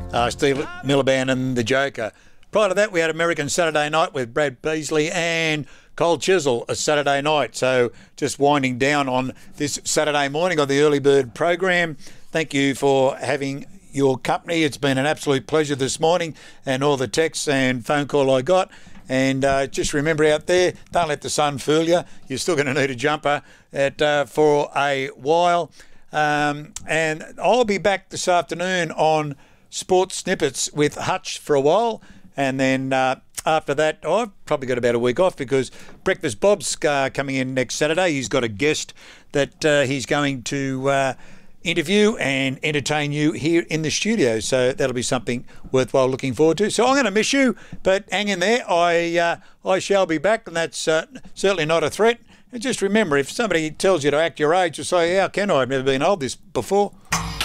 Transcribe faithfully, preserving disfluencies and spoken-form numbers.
uh, Steve Miliband and the Joker. Prior to that, we had American Saturday Night with Brad Beasley and Cole Chisel, a Saturday night. So just winding down on this Saturday morning on the Early Bird program. Thank you for having your company. It's been an absolute pleasure this morning, and all the texts and phone call I got. And uh, just remember out there, don't let the sun fool you. You're still going to need a jumper at, uh, for a while. Um, and I'll be back this afternoon on Sports Snippets with Hutch for a while. And then uh, after that, oh, I've probably got about a week off because Breakfast Bob's uh, coming in next Saturday. He's got a guest that uh, he's going to uh, interview and entertain you here in the studio. So that'll be something worthwhile looking forward to. So I'm going to miss you, but hang in there. I uh, I shall be back, and that's uh, certainly not a threat. And just remember, if somebody tells you to act your age, just say, how can I? I've never been old this before.